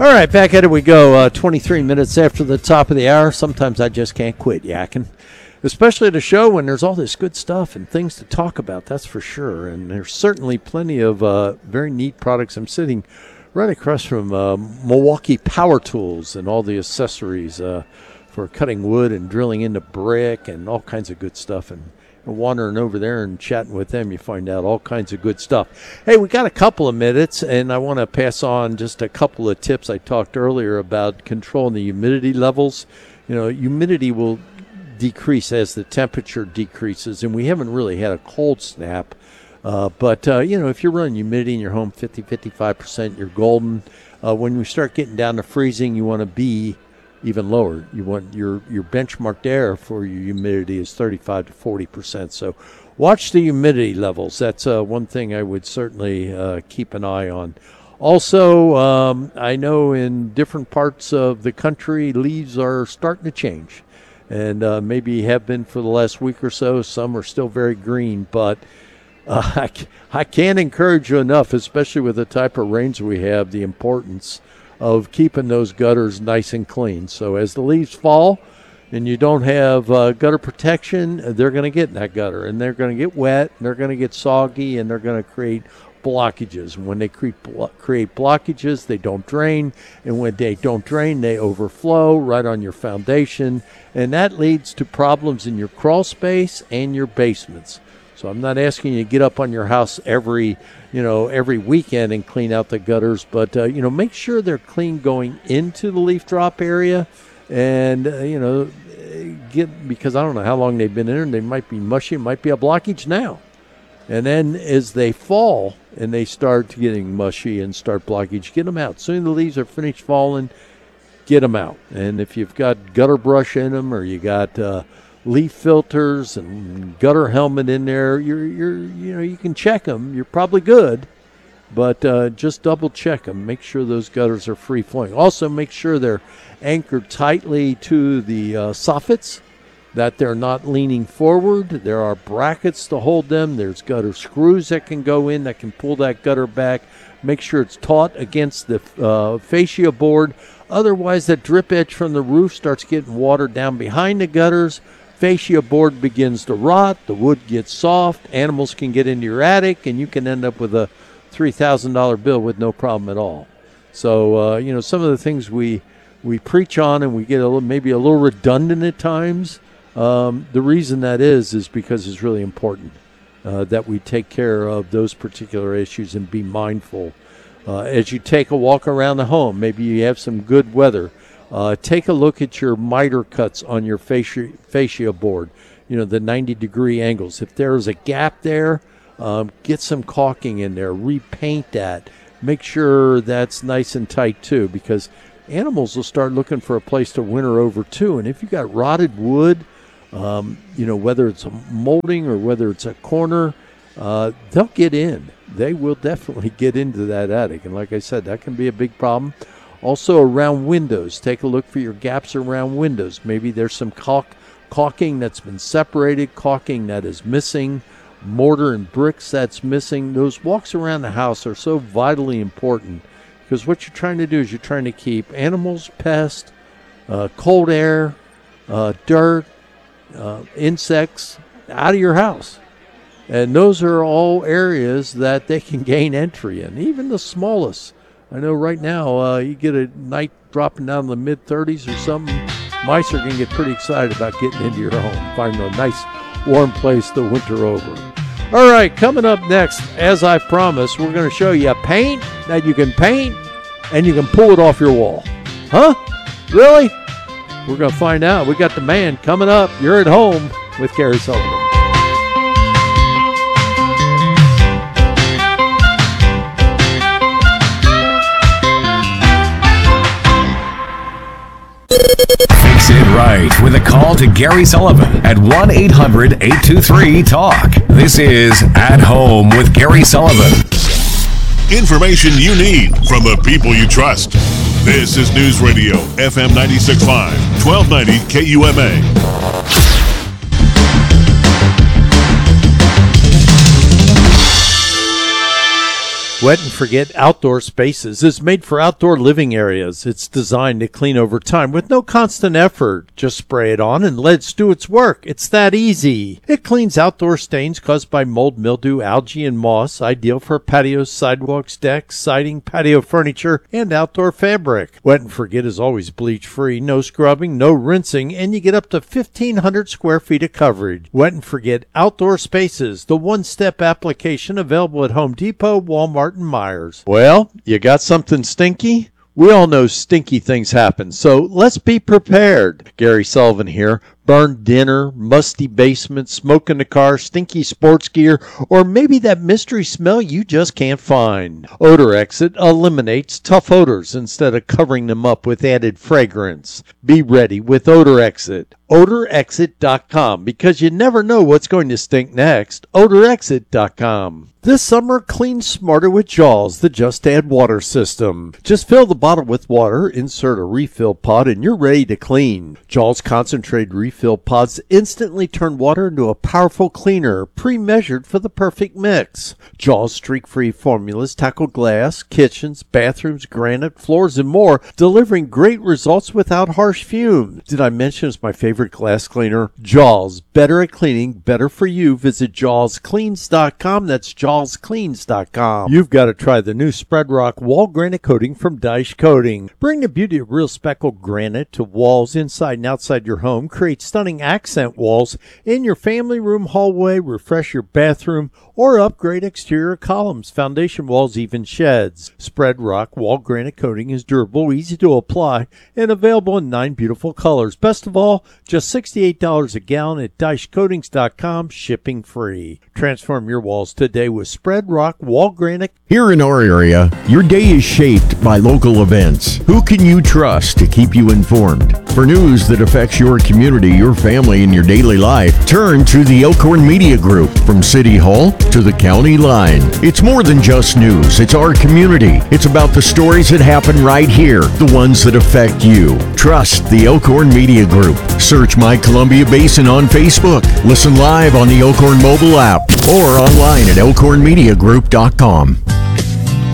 All right, back at it we go. 23 minutes after the top of the hour. Sometimes I just can't quit yakking, especially at a show when there's all this good stuff and things to talk about, that's for sure. And there's certainly plenty of very neat products. I'm sitting right across from Milwaukee Power Tools and all the accessories for cutting wood and drilling into brick and all kinds of good stuff. And wandering over there and chatting with them, you find out all kinds of good stuff. Hey, we got a couple of minutes, and I want to pass on just a couple of tips. I talked earlier about controlling the humidity levels. You know, humidity will decrease as the temperature decreases, and we haven't really had a cold snap. But if you're running humidity in your home 50-55%, you're golden. When we start getting down to freezing, you want to be even lower. You want your benchmark there for your humidity is 35 to 40%. So watch the humidity levels. That's one thing I would certainly keep an eye on. Also, I know in different parts of the country, leaves are starting to change, and maybe have been for the last week or so. Some are still very green, but I can't encourage you enough, especially with the type of rains we have, the importance of keeping those gutters nice and clean. So as the leaves fall and you don't have gutter protection, they're going to get in that gutter, and they're going to get wet, and they're going to get soggy, and they're going to create blockages. And when they create blockages, they don't drain, and when they don't drain, they overflow right on your foundation, and that leads to problems in your crawl space and your basements. So I'm not asking you to get up on your house every weekend and clean out the gutters, but make sure they're clean going into the leaf drop area, and because I don't know how long they've been in there, and they might be mushy, it might be a blockage now. And then as they fall and they start getting mushy and start blockage, get them out. As soon as the leaves are finished falling, get them out. And if you've got gutter brush in them, or you got leaf filters and gutter helmet in there, you can check them. You're probably good, but just double check them. Make sure those gutters are free flowing. Also, make sure they're anchored tightly to the soffits, that they're not leaning forward. There are brackets to hold them. There's gutter screws that can go in that can pull that gutter back. Make sure it's taut against the fascia board. Otherwise, that drip edge from the roof starts getting water down behind the gutters. Fascia board begins to rot, the wood gets soft, animals can get into your attic, and you can end up with a $3,000 bill with no problem at all. So, some of the things we preach on, and we get maybe a little redundant at times. The reason that is because it's really important that we take care of those particular issues and be mindful. As you take a walk around the home, maybe you have some good weather, take a look at your miter cuts on your fascia board, the 90-degree angles. If there's a gap there, get some caulking in there, repaint that. Make sure that's nice and tight too, because animals will start looking for a place to winter over too. And if you got rotted wood, whether it's a molding or whether it's a corner, they'll get in. They will definitely get into that attic. And like I said, that can be a big problem. Also around windows, take a look for your gaps around windows. Maybe there's some caulking that's been separated, caulking that is missing, mortar and bricks that's missing. Those walks around the house are so vitally important, because what you're trying to do is you're trying to keep animals, pests, cold air, dirt, insects out of your house. And those are all areas that they can gain entry in, even the smallest. I know right now you get a night dropping down in the mid-30s or something, mice are going to get pretty excited about getting into your home, finding a nice warm place to winter over. All right, coming up next, as I promised, we're going to show you paint that you can paint and you can pull it off your wall. Huh? Really? We're going to find out. We got the man coming up. You're at home with Gary Sullivan. Fix it right with a call to Gary Sullivan at 1-800-823-TALK. This is At Home with Gary Sullivan. Information you need from the people you trust. This is News Radio, FM 96.5, 1290 KUMA. Wet and Forget Outdoor Spaces is made for outdoor living areas. It's designed to clean over time with no constant effort. Just spray it on and let it do its work. It's that easy. It cleans outdoor stains caused by mold, mildew, algae, and moss, ideal for patios, sidewalks, decks, siding, patio furniture, and outdoor fabric. Wet and Forget is always bleach-free, no scrubbing, no rinsing, and you get up to 1,500 square feet of coverage. Wet and Forget Outdoor Spaces, the one-step application available at Home Depot, Walmart, and Myers. Well, you got something stinky? We all know stinky things happen, so let's be prepared. Gary Sullivan here. Burned dinner, musty basement, smoke in the car, stinky sports gear, or maybe that mystery smell you just can't find. Odor Exit eliminates tough odors instead of covering them up with added fragrance. Be ready with Odor Exit. OdorExit.com, because you never know what's going to stink next. OdorExit.com. This summer, clean smarter with Jaws, the Just Add Water system. Just fill the bottle with water, insert a refill pod, and you're ready to clean. Jaws concentrated refill pods instantly turn water into a powerful cleaner, pre-measured for the perfect mix. Jaws streak-free formulas tackle glass, kitchens, bathrooms, granite, floors, and more, delivering great results without harsh fumes. Did I mention it's my favorite glass cleaner? Jaws, better at cleaning, better for you. Visit JawsCleans.com. That's JawsCleans.com. You've got to try the new Spread Rock Wall Granite Coating from Daesh Coating. Bring the beauty of real speckled granite to walls inside and outside your home. Create stunning accent walls in your family room, hallway, refresh your bathroom, or upgrade exterior columns, foundation walls, even sheds. Spread Rock Wall Granite Coating is durable, easy to apply, and available in 9 beautiful colors. Best of all, just $68 a gallon at DaeshCoatings.com, shipping free. Transform your walls today with Spread Rock Wall Granite. Here in our area, your day is shaped by local events. Who can you trust to keep you informed? For news that affects your community, your family, and your daily life, turn to the Elkhorn Media Group. From City Hall to the county line. It's more than just news. It's our community. It's about the stories that happen right here, the ones that affect you. Trust the Elkhorn Media Group. Search My Columbia Basin on Facebook. Listen live on the Elkhorn mobile app or online at elkhornmediagroup.com.